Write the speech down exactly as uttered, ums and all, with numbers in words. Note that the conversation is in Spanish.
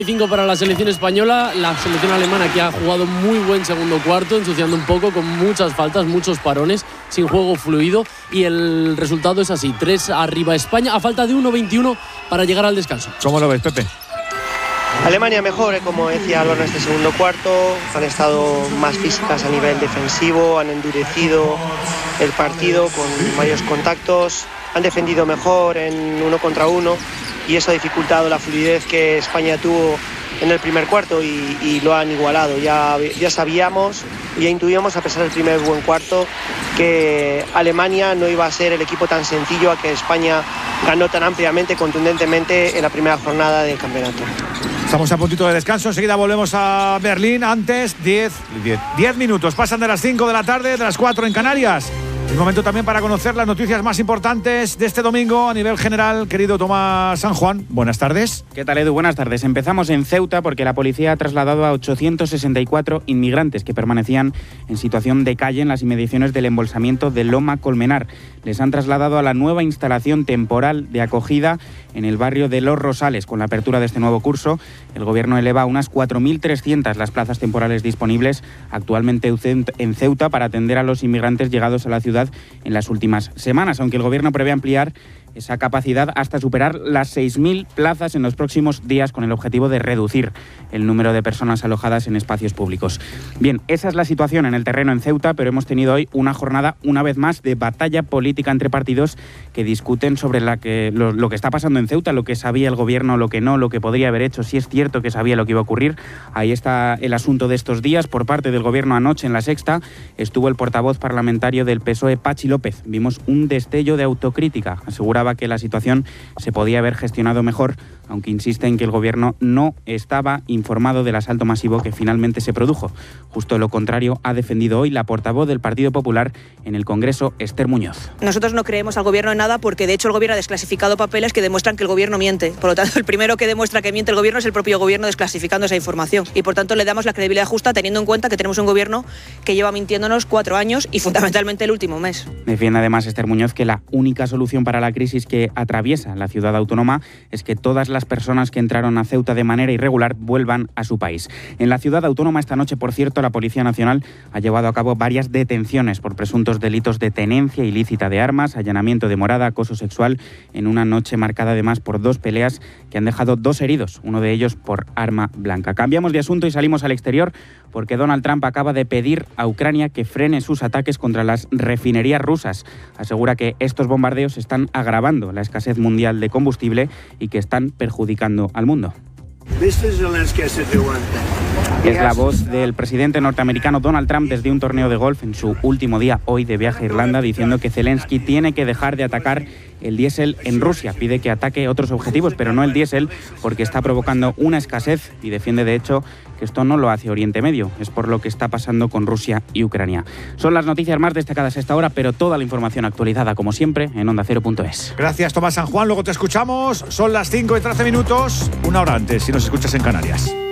cinco para la selección española, la selección alemana que ha jugado muy buen segundo cuarto, ensuciando un poco con muchas faltas, muchos parones, sin juego fluido, y el resultado es así, tres arriba España, a falta de uno veintiuno para llegar al descanso. ¿Cómo lo ves, Pepe? Alemania mejor, eh, como decía Álvaro, en este segundo cuarto, han estado más físicas a nivel defensivo, han endurecido el partido con varios contactos, han defendido mejor en uno contra uno, y eso ha dificultado la fluidez que España tuvo en el primer cuarto y, y lo han igualado. Ya, ya sabíamos, ya intuíamos, a pesar del primer buen cuarto, que Alemania no iba a ser el equipo tan sencillo a que España ganó tan ampliamente, contundentemente en la primera jornada del campeonato. Estamos a puntito de descanso, enseguida volvemos a Berlín. Antes, diez minutos, pasan de las cinco de la tarde, de las cuatro en Canarias. El momento también para conocer las noticias más importantes de este domingo a nivel general. Querido Tomás San Juan, buenas tardes. ¿Qué tal, Edu? Buenas tardes. Empezamos en Ceuta porque la policía ha trasladado a ochocientos sesenta y cuatro inmigrantes que permanecían en situación de calle en las inmediaciones del embolsamiento de Loma Colmenar. Les han trasladado a la nueva instalación temporal de acogida en el barrio de Los Rosales. Con la apertura de este nuevo curso, el Gobierno eleva a unas cuatro mil trescientas las plazas temporales disponibles actualmente en Ceuta para atender a los inmigrantes llegados a la ciudad en las últimas semanas, aunque el Gobierno prevé ampliar esa capacidad hasta superar las seis mil plazas en los próximos días con el objetivo de reducir el número de personas alojadas en espacios públicos. Bien, esa es la situación en el terreno en Ceuta, pero hemos tenido hoy una jornada, una vez más, de batalla política entre partidos que discuten sobre la que, lo, lo que está pasando en Ceuta, lo que sabía el Gobierno, lo que no, lo que podría haber hecho, si es cierto que sabía lo que iba a ocurrir. Ahí está el asunto de estos días. Por parte del Gobierno anoche en La Sexta estuvo el portavoz parlamentario del P S O E, Pachi López. Vimos un destello de autocrítica. Asegura que la situación se podía haber gestionado mejor, aunque insiste en que el Gobierno no estaba informado del asalto masivo que finalmente se produjo. Justo lo contrario ha defendido hoy la portavoz del Partido Popular en el Congreso, Esther Muñoz. Nosotros no creemos al Gobierno en nada porque de hecho el Gobierno ha desclasificado papeles que demuestran que el Gobierno miente. Por lo tanto, el primero que demuestra que miente el Gobierno es el propio Gobierno desclasificando esa información. Y por tanto le damos la credibilidad justa teniendo en cuenta que tenemos un Gobierno que lleva mintiéndonos cuatro años y fundamentalmente el último mes. Defiende además Esther Muñoz que la única solución para la crisis que atraviesa la ciudad autónoma es que todas las personas que entraron a Ceuta de manera irregular vuelvan a su país. En la ciudad autónoma esta noche, por cierto, la Policía Nacional ha llevado a cabo varias detenciones por presuntos delitos de tenencia ilícita de armas, allanamiento de morada, acoso sexual, en una noche marcada además por dos peleas que han dejado dos heridos, uno de ellos por arma blanca. Cambiamos de asunto y salimos al exterior porque Donald Trump acaba de pedir a Ucrania que frene sus ataques contra las refinerías rusas. Asegura que estos bombardeos están agravando la escasez mundial de combustible y que están perjudicando al mundo. Es la voz del presidente norteamericano Donald Trump desde un torneo de golf en su último día hoy de viaje a Irlanda, diciendo que Zelensky tiene que dejar de atacar el diésel en Rusia. Pide que ataque otros objetivos, pero no el diésel, porque está provocando una escasez y defiende de hecho que esto no lo hace Oriente Medio. Es por lo que está pasando con Rusia y Ucrania. Son las noticias más destacadas a esta hora, pero toda la información actualizada, como siempre, en onda cero punto es. Gracias, Tomás San Juan. Luego te escuchamos. Son las cinco y trece minutos, una hora antes, si nos escuchas en Canarias.